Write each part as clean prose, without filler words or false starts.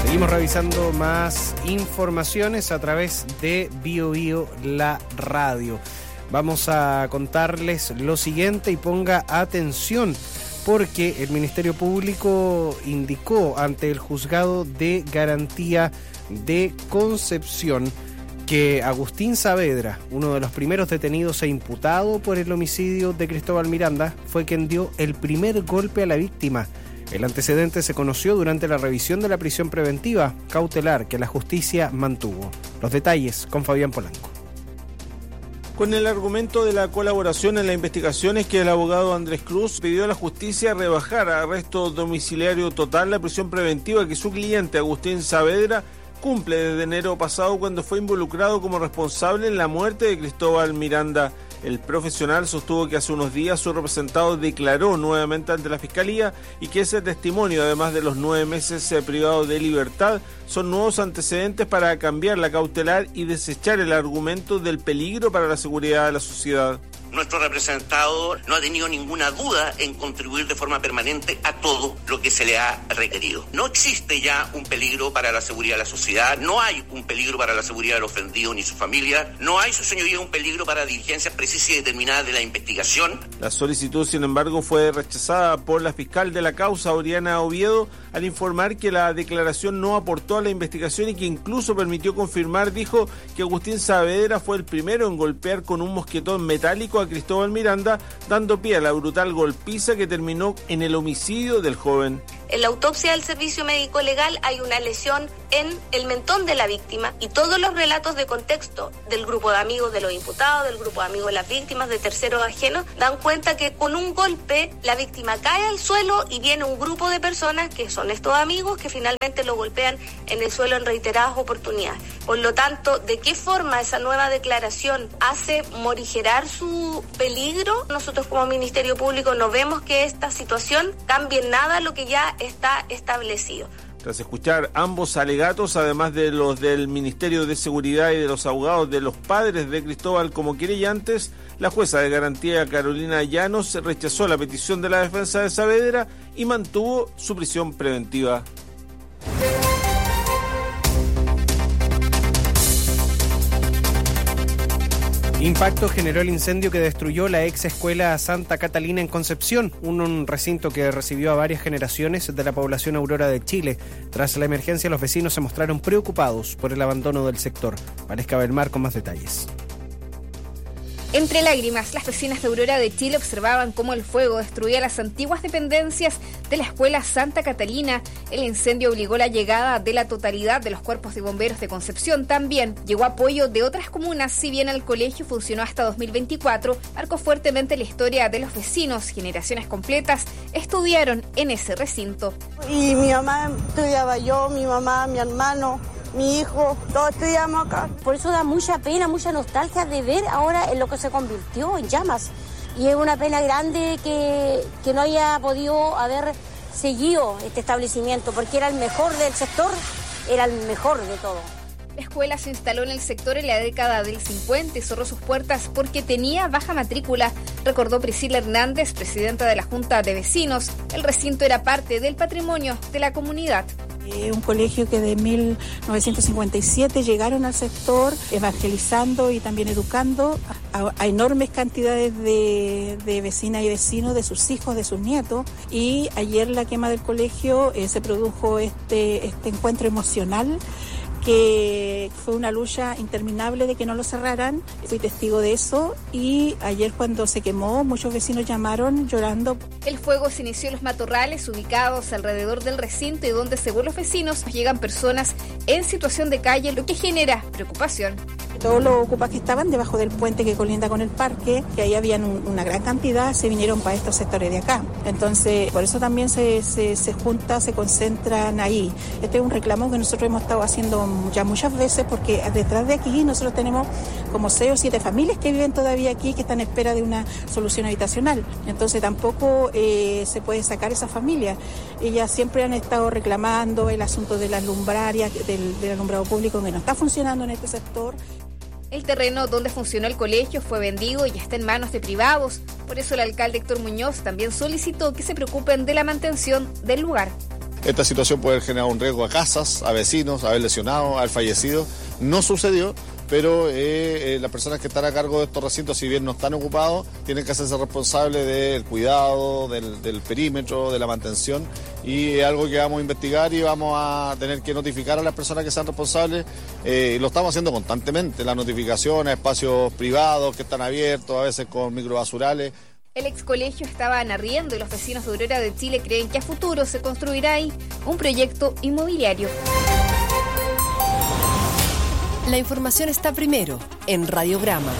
Seguimos revisando más informaciones a través de BioBio, la radio. Vamos a contarles lo siguiente y ponga atención, porque el Ministerio Público indicó ante el Juzgado de Garantía de Concepción que Agustín Saavedra, uno de los primeros detenidos e imputado por el homicidio de Cristóbal Miranda, fue quien dio el primer golpe a la víctima. El antecedente se conoció durante la revisión de la prisión preventiva cautelar que la justicia mantuvo. Los detalles con Fabián Polanco. Con el argumento de la colaboración en la investigación es que el abogado Andrés Cruz pidió a la justicia rebajar a arresto domiciliario total la prisión preventiva que su cliente Agustín Saavedra cumple desde enero pasado, cuando fue involucrado como responsable en la muerte de Cristóbal Miranda. El profesional sostuvo que hace unos días su representado declaró nuevamente ante la Fiscalía y que ese testimonio, además de los 9 meses privado de libertad, son nuevos antecedentes para cambiar la cautelar y desechar el argumento del peligro para la seguridad de la sociedad. Nuestro representado no ha tenido ninguna duda en contribuir de forma permanente a todo lo que se le ha requerido. No existe ya un peligro para la seguridad de la sociedad, no hay un peligro para la seguridad del ofendido ni su familia, no hay, su señoría, un peligro para diligencias precisas y determinadas de la investigación. La solicitud, sin embargo, fue rechazada por la fiscal de la causa, Oriana Oviedo, al informar que la declaración no aportó a la investigación y que incluso permitió confirmar, dijo, que Agustín Saavedra fue el primero en golpear con un mosquetón metálico a Cristóbal Miranda, dando pie a la brutal golpiza que terminó en el homicidio del joven. En la autopsia del servicio médico legal hay una lesión en el mentón de la víctima y todos los relatos de contexto del grupo de amigos de los imputados, del grupo de amigos de las víctimas, de terceros ajenos, dan cuenta que con un golpe la víctima cae al suelo y viene un grupo de personas que son estos amigos que finalmente lo golpean en el suelo en reiteradas oportunidades. Por lo tanto, ¿de qué forma esa nueva declaración hace morigerar su peligro? Nosotros como Ministerio Público no vemos que esta situación cambie en nada lo que ya está establecido. Tras escuchar ambos alegatos, además de los del Ministerio de Seguridad y de los abogados de los padres de Cristóbal como querellantes, la jueza de garantía Carolina Llanos rechazó la petición de la defensa de Saavedra y mantuvo su prisión preventiva. Impacto generó el incendio que destruyó la ex escuela Santa Catalina en Concepción, un recinto que recibió a varias generaciones de la población aurora de Chile. Tras la emergencia, los vecinos se mostraron preocupados por el abandono del sector. Valesca Belmar con más detalles. Entre lágrimas, las vecinas de Aurora de Chile observaban cómo el fuego destruía las antiguas dependencias de la escuela Santa Catalina. El incendio obligó la llegada de la totalidad de los cuerpos de bomberos de Concepción. También llegó apoyo de otras comunas. Si bien el colegio funcionó hasta 2024, marcó fuertemente la historia de los vecinos. Generaciones completas estudiaron en ese recinto. Y mi mamá estudiaba, yo, mi mamá, mi hermano, mi hijo, todos estudiamos acá. Por eso da mucha pena, mucha nostalgia de ver ahora en lo que se convirtió en llamas. Y es una pena grande que no haya podido haber seguido este establecimiento, porque era el mejor del sector, era el mejor de todo. La escuela se instaló en el sector en la década del 50 y cerró sus puertas porque tenía baja matrícula, recordó Priscila Hernández, presidenta de la Junta de Vecinos. El recinto era parte del patrimonio de la comunidad. Un colegio que de 1957 llegaron al sector evangelizando y también educando a enormes cantidades de vecinas y vecinos, de sus hijos, de sus nietos. Y ayer la quema del colegio se produjo este encuentro emocional, que fue una lucha interminable de que no lo cerraran. Fui testigo de eso y ayer cuando se quemó muchos vecinos llamaron llorando. El fuego se inició en los matorrales ubicados alrededor del recinto y donde, según los vecinos, llegan personas en situación de calle, lo que genera preocupación. Todos los ocupas que estaban debajo del puente que colinda con el parque, que ahí habían una gran cantidad, se vinieron para estos sectores de acá. Entonces, por eso también se juntan, se concentran ahí. Este es un reclamo que nosotros hemos estado haciendo ya muchas veces, porque detrás de aquí nosotros tenemos como 6 o 7 familias que viven todavía aquí, que están en espera de una solución habitacional. Entonces tampoco se puede sacar esa familia. Ellas siempre han estado reclamando el asunto de las lumbrarias, del alumbrado público que no está funcionando en este sector. El terreno donde funcionó el colegio fue vendido y está en manos de privados. Por eso el alcalde Héctor Muñoz también solicitó que se preocupen de la mantención del lugar. Esta situación puede generar un riesgo a casas, a vecinos, a haber lesionado, a haber fallecido. No sucedió, pero las personas que están a cargo de estos recintos, si bien no están ocupados, tienen que hacerse responsables del cuidado, del perímetro, de la mantención, y es algo que vamos a investigar y vamos a tener que notificar a las personas que sean responsables. Lo estamos haciendo constantemente, la notificación a espacios privados que están abiertos, a veces con microbasurales. El ex colegio estaba en arriendo y los vecinos de Aurora de Chile creen que a futuro se construirá ahí un proyecto inmobiliario. La información está primero en Radiograma.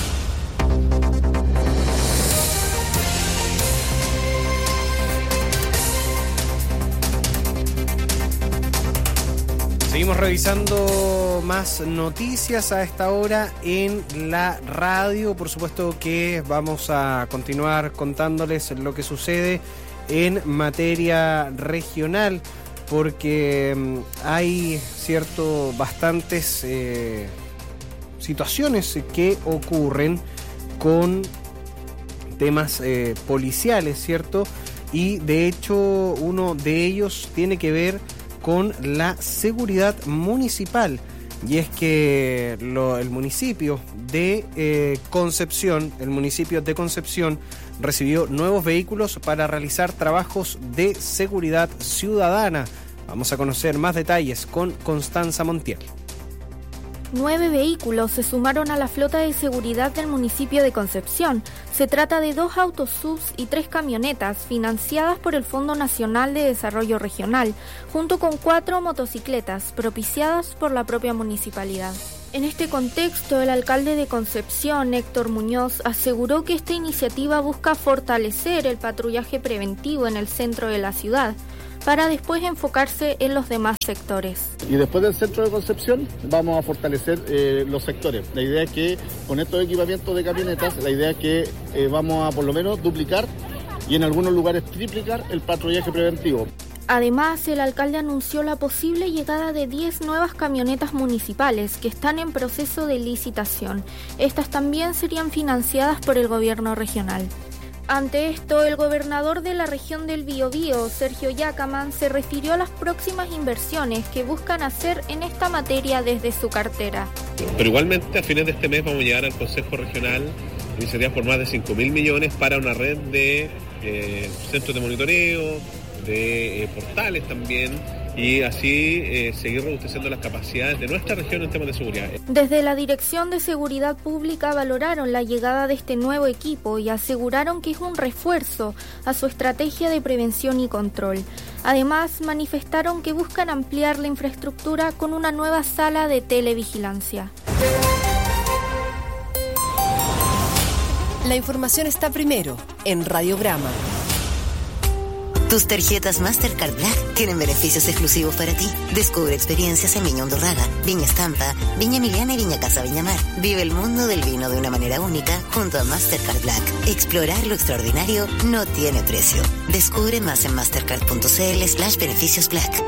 Seguimos revisando más noticias a esta hora en la radio. Por supuesto que vamos a continuar contándoles lo que sucede en materia regional, porque hay bastantes situaciones que ocurren con temas policiales, ¿cierto? Y de hecho uno de ellos tiene que ver con la seguridad municipal, y es que el municipio de Concepción recibió nuevos vehículos para realizar trabajos de seguridad ciudadana. Vamos a conocer más detalles con Constanza Montiel. 9 vehículos se sumaron a la flota de seguridad del municipio de Concepción. Se trata de 2 autos SUVs y 3 camionetas financiadas por el Fondo Nacional de Desarrollo Regional, junto con 4 motocicletas propiciadas por la propia municipalidad. En este contexto, el alcalde de Concepción, Héctor Muñoz, aseguró que esta iniciativa busca fortalecer el patrullaje preventivo en el centro de la ciudad, para después enfocarse en los demás sectores. Y después del centro de Concepción vamos a fortalecer los sectores. La idea es que con estos equipamientos de camionetas, la idea es que vamos a por lo menos duplicar y en algunos lugares triplicar el patrullaje preventivo. Además, el alcalde anunció la posible llegada de 10 nuevas camionetas municipales que están en proceso de licitación. Estas también serían financiadas por el gobierno regional. Ante esto, el gobernador de la región del Biobío, Sergio Yacamán, se refirió a las próximas inversiones que buscan hacer en esta materia desde su cartera. Pero igualmente, a fines de este mes vamos a llegar al Consejo Regional iniciativas por más de 5.000 millones para una red de centros de monitoreo, de portales también, y así seguir robusteciendo las capacidades de nuestra región en temas de seguridad. Desde la Dirección de Seguridad Pública valoraron la llegada de este nuevo equipo y aseguraron que es un refuerzo a su estrategia de prevención y control. Además, manifestaron que buscan ampliar la infraestructura con una nueva sala de televigilancia. La información está primero en Radiograma. Tus tarjetas Mastercard Black tienen beneficios exclusivos para ti. Descubre experiencias en Viña Hondurraga, Viña Estampa, Viña Emiliana y Viña Casa Viñamar. Vive el mundo del vino de una manera única junto a Mastercard Black. Explorar lo extraordinario no tiene precio. Descubre más en mastercard.cl/beneficios Black.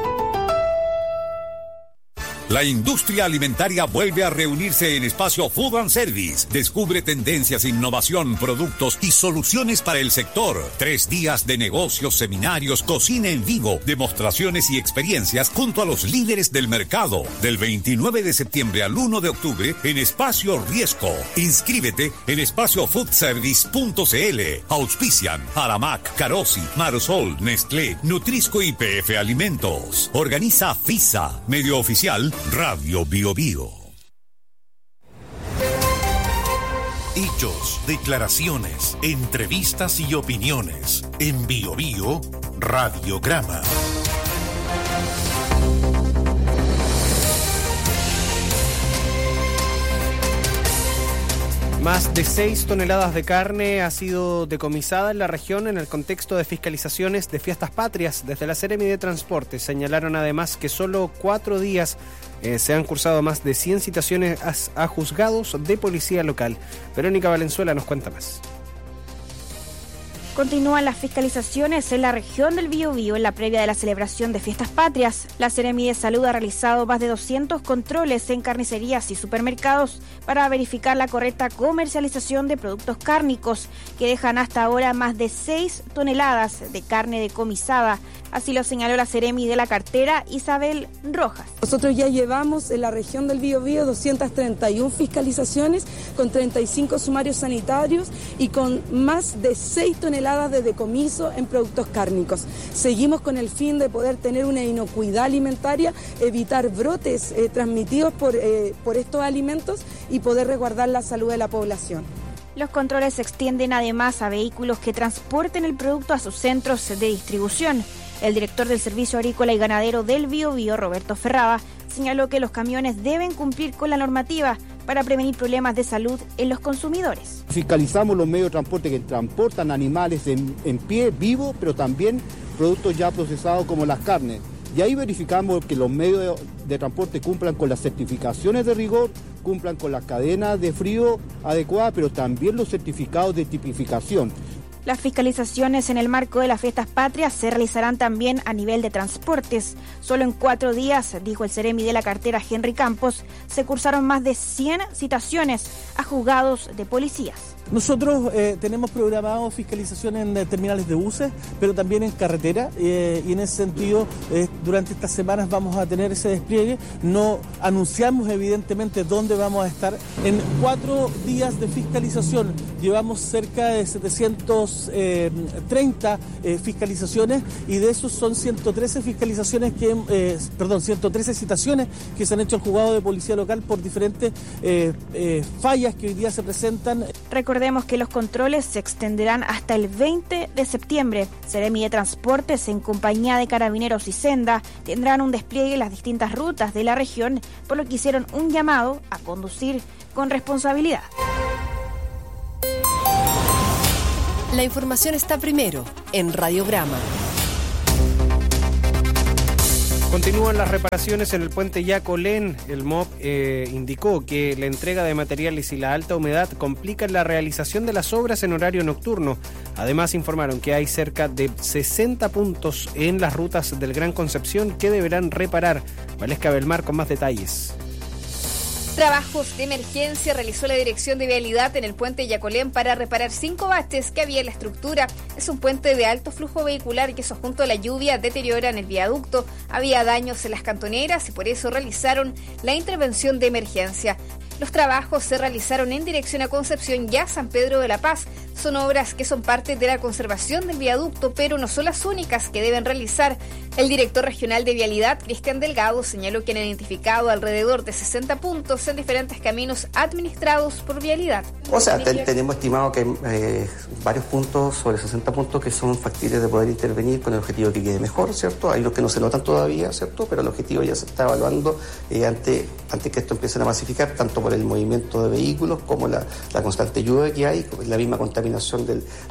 La industria alimentaria vuelve a reunirse en Espacio Food and Service. Descubre tendencias, innovación, productos y soluciones para el sector. 3 días de negocios, seminarios, cocina en vivo, demostraciones y experiencias junto a los líderes del mercado. Del 29 de septiembre al 1 de octubre en Espacio Riesco. Inscríbete en espaciofoodservice.cl. Auspician Aramac, Carosi, Marosol, Nestlé, Nutrisco y PF Alimentos. Organiza FISA, medio oficial Radio Biobío. Hechos, declaraciones, entrevistas y opiniones. En Biobío, Radiograma. Más de 6 toneladas de carne ha sido decomisada en la región en el contexto de fiscalizaciones de fiestas patrias. Desde la Seremi de Transporte señalaron además que solo 4 días se han cursado más de 100 citaciones a juzgados de policía local. Verónica Valenzuela nos cuenta más. Continúan las fiscalizaciones en la región del Biobío en la previa de la celebración de Fiestas Patrias. La Seremi de Salud ha realizado más de 200 controles en carnicerías y supermercados para verificar la correcta comercialización de productos cárnicos, que dejan hasta ahora más de 6 toneladas de carne decomisada. Así lo señaló la Seremi de la cartera, Isabel Rojas. Nosotros ya llevamos en la región del Biobío 231 fiscalizaciones con 35 sumarios sanitarios y con más de 6 toneladas de decomiso en productos cárnicos. Seguimos con el fin de poder tener una inocuidad alimentaria, evitar brotes transmitidos por estos alimentos y poder resguardar la salud de la población. Los controles se extienden además a vehículos que transporten el producto a sus centros de distribución. El director del Servicio Agrícola y Ganadero del Biobío, Roberto Ferrada, señaló que los camiones deben cumplir con la normativa para prevenir problemas de salud en los consumidores. Fiscalizamos los medios de transporte que transportan animales en pie, vivo, pero también productos ya procesados como las carnes. Y ahí verificamos que los medios de transporte cumplan con las certificaciones de rigor, cumplan con las cadenas de frío adecuadas, pero también los certificados de tipificación. Las fiscalizaciones en el marco de las Fiestas Patrias se realizarán también a nivel de transportes. Solo en 4 días, dijo el Seremi de la cartera Henry Campos, se cursaron más de 100 citaciones a juzgados de policías. Nosotros tenemos programado fiscalización en terminales de buses, pero también en carretera, y en ese sentido durante estas semanas vamos a tener ese despliegue. No anunciamos evidentemente dónde vamos a estar. En 4 días de fiscalización llevamos cerca de 730 fiscalizaciones, y de esos son 113 fiscalizaciones 113 citaciones que se han hecho al juzgado de policía local por diferentes fallas que hoy día se presentan. Recordemos que los controles se extenderán hasta el 20 de septiembre. Seremi de Transportes, en compañía de Carabineros y Senda, tendrán un despliegue en las distintas rutas de la región, por lo que hicieron un llamado a conducir con responsabilidad. La información está primero en Radiograma. Continúan las reparaciones en el puente Yacolén. El MOP indicó que la entrega de materiales y la alta humedad complican la realización de las obras en horario nocturno. Además, informaron que hay cerca de 60 puntos en las rutas del Gran Concepción que deberán reparar. Valesca Belmar con más detalles. Trabajos de emergencia realizó la Dirección de Vialidad en el puente Yacolén para reparar 5 baches que había en la estructura. Es un puente de alto flujo vehicular que, eso junto a la lluvia, deterioran el viaducto. Había daños en las cantoneras y por eso realizaron la intervención de emergencia. Los trabajos se realizaron en dirección a Concepción y a San Pedro de la Paz. Son obras que son parte de la conservación del viaducto, pero no son las únicas que deben realizar. El director regional de Vialidad, Cristian Delgado, señaló que han identificado alrededor de 60 puntos en diferentes caminos administrados por Vialidad. O sea, tenemos estimado que hay varios puntos, sobre 60 puntos, que son factibles de poder intervenir con el objetivo de que quede mejor, ¿cierto? Hay los que no se notan todavía, ¿cierto? Pero el objetivo ya se está evaluando antes que esto empiece a masificar, tanto por el movimiento de vehículos como la constante lluvia que hay, la misma contaminación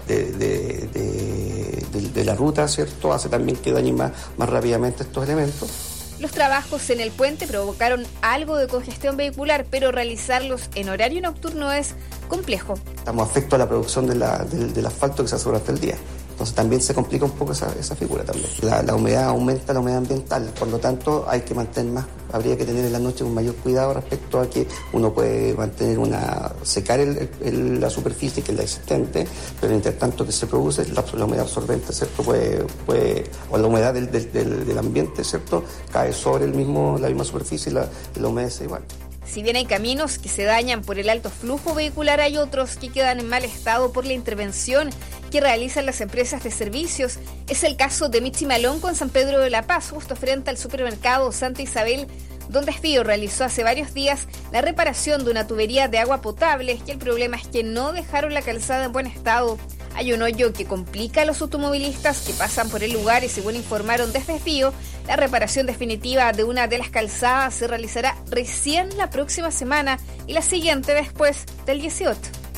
de la ruta, ¿cierto? Hace también que dañen más rápidamente estos elementos. Los trabajos en el puente provocaron algo de congestión vehicular, pero realizarlos en horario nocturno es complejo. Estamos afectos a la producción del asfalto que se hace durante el día. Entonces también se complica un poco esa figura también. La humedad aumenta, la humedad ambiental, por lo tanto hay que mantener más, habría que tener en la noche un mayor cuidado respecto a que uno puede mantener secar la superficie que es la existente, pero entre tanto que se produce la humedad absorbente, ¿cierto? O la humedad del ambiente, ¿cierto? Cae sobre la misma superficie y la humedece igual. Si bien hay caminos que se dañan por el alto flujo vehicular, hay otros que quedan en mal estado por la intervención que realizan las empresas de servicios. Es el caso de Michimalón con San Pedro de la Paz, justo frente al supermercado Santa Isabel, donde Espío realizó hace varios días la reparación de una tubería de agua potable, y el problema es que no dejaron la calzada en buen estado. Hay un hoyo que complica a los automovilistas que pasan por el lugar y, según informaron desde Espío, la reparación definitiva de una de las calzadas se realizará recién la próxima semana y la siguiente después del 18.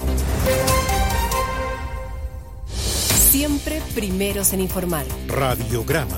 Siempre primeros en informar. Radiograma.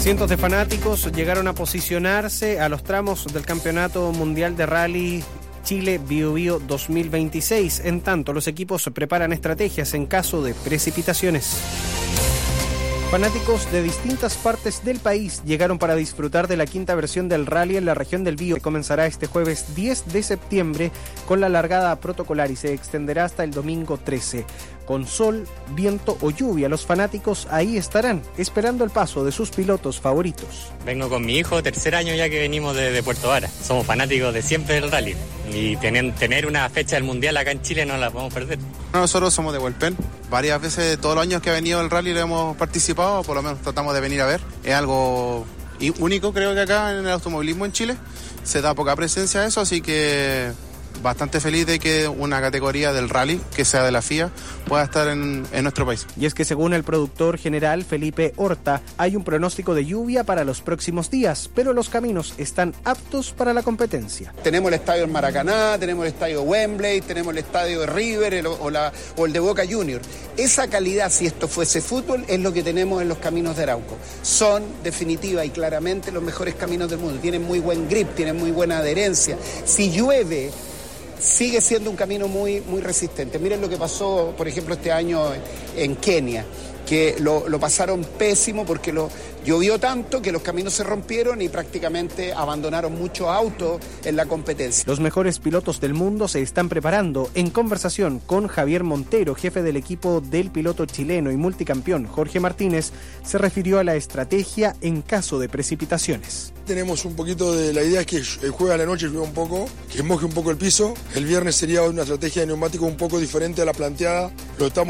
Cientos de fanáticos llegaron a posicionarse a los tramos del Campeonato Mundial de Rally Chile Biobío 2026. En tanto, los equipos preparan estrategias en caso de precipitaciones. Fanáticos de distintas partes del país llegaron para disfrutar de la quinta versión del rally en la región del Bío, que comenzará este jueves 10 de septiembre con la largada protocolar y se extenderá hasta el domingo 13. Con sol, viento o lluvia, los fanáticos ahí estarán, esperando el paso de sus pilotos favoritos. Vengo con mi hijo, tercer año ya que venimos de Puerto Vara. Somos fanáticos de siempre del rally y tener una fecha del Mundial acá en Chile no la podemos perder. Nosotros somos de Hualpén. Varias veces, todos los años que ha venido el rally lo hemos participado, por lo menos tratamos de venir a ver. Es algo único, creo que acá en el automovilismo en Chile. Se da poca presencia a eso, así que bastante feliz de que una categoría del rally, que sea de la FIA, pueda estar en nuestro país. Y es que según el productor general Felipe Horta, hay un pronóstico de lluvia para los próximos días, pero los caminos están aptos para la competencia. Tenemos el estadio del Maracaná, tenemos el estadio de Wembley, tenemos el estadio de River o el de Boca Juniors. Esa calidad, si esto fuese fútbol, es lo que tenemos en los caminos de Arauco. Son, definitiva y claramente, los mejores caminos del mundo. Tienen muy buen grip, tienen muy buena adherencia. Si llueve, sigue siendo un camino muy, muy resistente. Miren lo que pasó, por ejemplo, este año en Kenia, que lo pasaron pésimo porque llovió tanto que los caminos se rompieron y prácticamente abandonaron muchos autos en la competencia. Los mejores pilotos del mundo se están preparando. En conversación con Javier Montero, jefe del equipo del piloto chileno y multicampeón Jorge Martínez, se refirió a la estrategia en caso de precipitaciones. Tenemos un poquito de la idea es que el jueves a la noche llueva un poco, que moje un poco el piso. El viernes sería una estrategia de neumático un poco diferente a la planteada. Lo estamos